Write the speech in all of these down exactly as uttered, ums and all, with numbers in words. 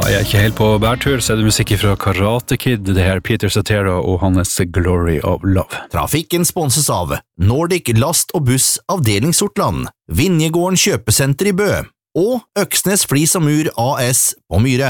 jeg er ikke helt på bærtur, så er det musikk fra Karate Kid, det her Peter Cetera og hans Glory of Love. Trafikken sponses av Nordic Last og Buss Avdeling Sortland, Vinjegården Kjøpesenter i Bø og Øksnes Flis og Mur A S på Myre.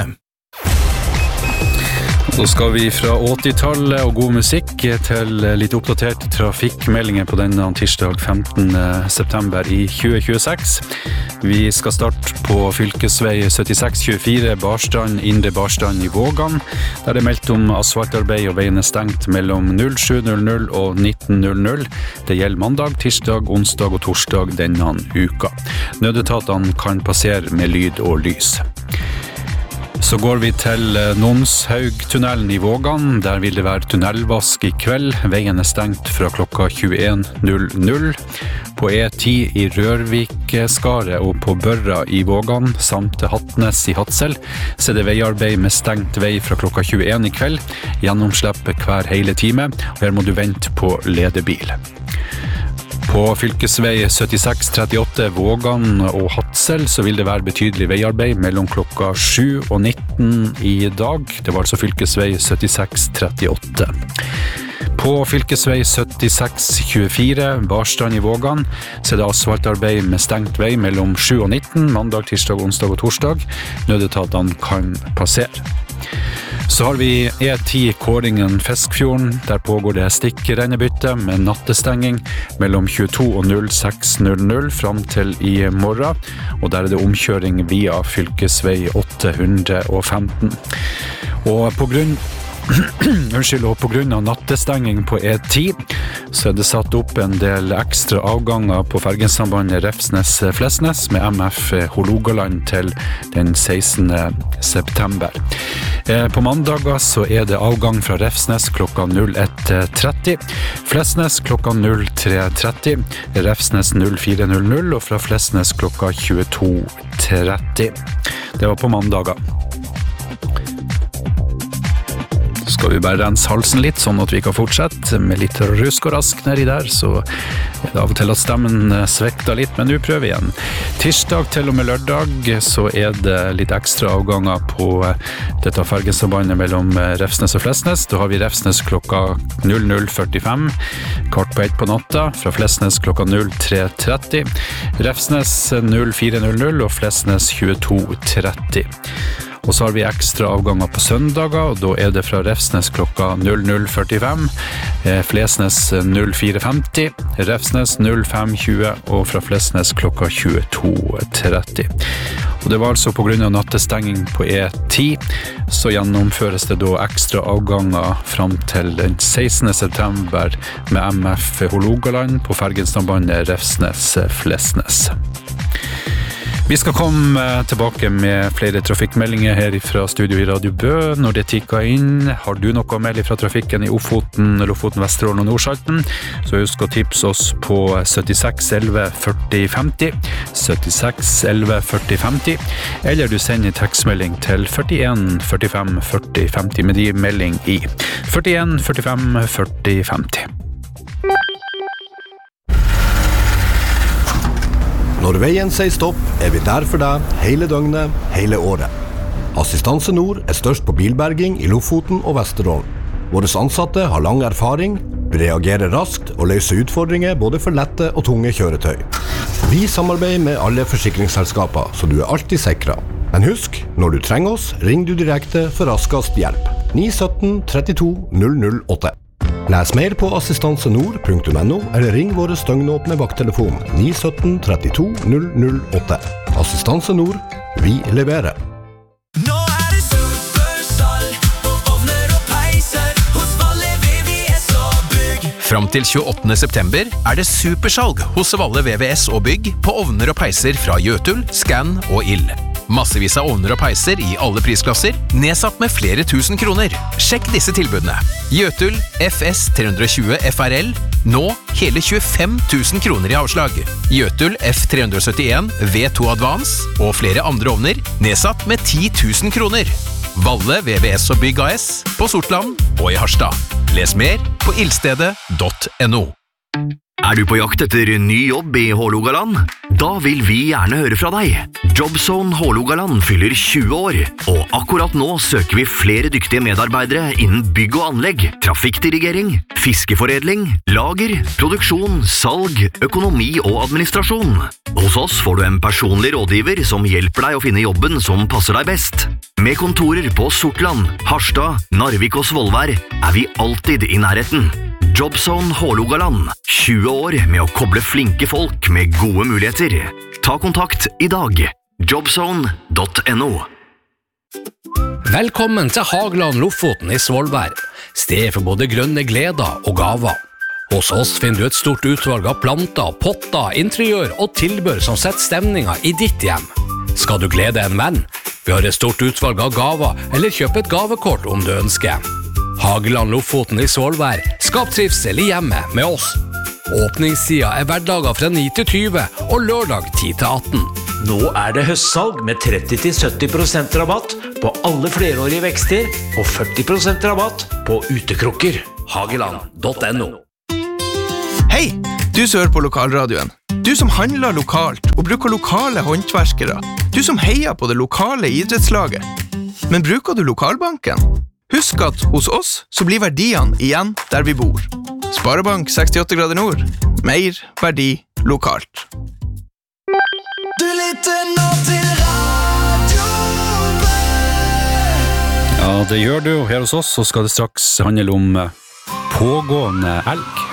Så skal vi fra åttitallet og god musikk til litt oppdatert trafikkmeldinger på denne tirsdag femtende september i tjue tjueseks. Vi skal starte på fylkesvei syttiseks tjuefire Barstrand, Indre Barstrand i Vågan, der det er meldt om asfaltarbeid og veien er stengt mellom sju null null og nitten null null. Det gjelder mandag, tirsdag, onsdag og torsdag denne uka. Nødetatene kan passere med lyd og lys. Så går vi til Nonshaugtunnelen i Vågan. Der vil det være tunnelvask i kveld. Veien er stengt fra klokka tjueen null null. På E ti i Rørvikskaret og på Børra i Vågan, samt Hattnes i Hadsel, så er det veiarbeid med stengt vei fra klokka tjueen i kveld. Gjennomslippet hver hele time, og her må du vente på ledebil. På fylkesvei syttiseks trettiåtte Vågan og Hadsel så vil det være betydelig veiarbeid mellom klokka sju og nitten i dag. Det var altså fylkesvei syttiseks trettiåtte. På fylkesvei syttiseks tjuefire Barstrand i Vågan så er det asfaltarbeid med stengt vei mellom sju og nitten, mandag, tirsdag, onsdag og torsdag. Nødetatene kan passere. Så har vi E ti Kåringen Fiskfjorden. Der pågår det stikkrennebytte med nattestenging mellom tjueto og null seks null null fram til i morgen, og der er det omkjøring via fylkesvei åtte hundre og femten. Og på grunn Unnskyld, og på grunn av nattestenging på E ti så er det satt opp en del ekstra avganger på fergesambandet Refsnes-Flesnes med M F Hålogaland til den sekstende september. På mandager så er det avgang fra Refsnes klokka null ett tretti, Flesnes klokka null tre tretti, Refsnes null fire null null og fra Flesnes klokka tjueto tretti. Det var på mandager. Skal vi bare rense halsen litt, sånn at vi kan fortsette med litt rusk og rask nedi der, så er det av og til at stemmen svekter litt, men nå prøver vi igjen. Tirsdag til og med lørdag så er det litt ekstra avganger på dette fergesambandet mellom Refsnes og Flesnes. Da har vi Refsnes klokka null null førtifem, kvart på ett på natta, fra Flesnes klokka null tre tretti, Refsnes null fire null null og Flesnes tjueto tretti. Og så har vi ekstra avganger på søndager, og da er det fra Refsnes klokka null null førtifem, Flesnes null fire femti, Refsnes null fem tjue og fra Flesnes klokka tjueto tretti. Og det var altså på grunn av nattestenging på E ti, så gjennomføres det da ekstra avganger fram til den sekstende september med M F Hålogaland på fergesambandet Refsnes-Flesnes. Vi skal komme tilbake med flere trafikkmeldinger her fra studio i Radio Bø når det tikker inn. Har du noe å melde fra trafikken i Ofoten, Lofoten, Vesterålen og Nordsalten, så husk å tipse oss på syttiseks elleve førti femti, syttiseks elleve førti femti, eller du sender tekstmelding til førtien førtifem førti femti med de melding i førtien førtifem førti femti. Når veien sier stopp, er vi der for deg hele døgnet, hele året. Assistanse Nord er størst på bilberging i Lofoten og Vesterålen. Våre ansatte har lang erfaring, reagerer raskt og løser utfordringer både for lette og tunge kjøretøy. Vi samarbeider med alle forsikringsselskaper, så du er alltid sikret. Men husk, når du trenger oss, ring du direkte for raskest hjelp. ni sytten trettito null null åtte. Les mer på assistansenord punktum no eller ring våre støgnåpne vakttelefon ni sytten trettito null null åtte. Assistanse Nord, vi leverer. Nå er det supersalg på ovner og peiser hos Valle V V S og Bygg. Fram til tjueåttende september er det supersalg hos Valle V V S og Bygg på ovner og peiser fra Jøtul, Scan og Ill. Massevis av ovner og peiser i alle prisklasser, nedsatt med flere tusen kroner. Sjekk disse tilbudene. Jøtul F S tre tjue F R L, nå hele tjuefem tusen kroner i avslag. Jøtul F tre syttien V to Advance og flere andre ovner, nedsatt med ti tusen kroner. Valle V V S og Bygg A S på Sortland og i Harstad. Les mer på ildstedet punktum no. Er du på jakt etter ny jobb i Hålogaland? Da vil vi gjerne høre fra deg. Jobzone Hålogaland fyller tjue år, og akkurat nå søker vi flere dyktige medarbeidere innen bygg og anlegg, trafikkdirigering, fiskeforedling, lager, produksjon, salg, økonomi og administrasjon. Hos oss får du en personlig rådgiver som hjelper deg å finne jobben som passer deg best. Med kontorer på Sortland, Harstad, Narvik og Svolvær er vi alltid i nærheten. Jobzone Hålogaland, tjue år med å koble flinke folk med gode muligheter. Ta kontakt i dag. jobzone punktum no. Velkommen til Hageland Lofoten i Svolvær, sted for både grønne gleder og gaver. Hos oss finner du et stort utvalg av planter, potter, interiør og tilbør som setter stemninga i ditt hjem. Skal du glede en venn? Vi har et stort utvalg av gaver, eller kjøp et gavekort om du ønsker. Hageland Lofoten i Svolvær, skap trivsel i hjemmet med oss. Åpningstida er hverdager fra ni til tyve og lørdag ti til atten. Nå er det høstsalg med tretti til sytti prosent rabatt på alle flerårige vekster og førti prosent rabatt på utekrukker. Hageland punktum no. Hei, du som hører på lokalradioen. Du som handler lokalt og bruker lokale håndverskere. Du som heier på det lokale idrettslaget. Men bruker du lokalbanken? Husk at hos oss så blir verdiene igjen der vi bor. Sparebank sekstiåtte grader nord. Mer verdi lokalt. Du lytter nå til Radio Ja, det gjør du. Her hos oss så skal det straks handle om pågående elg.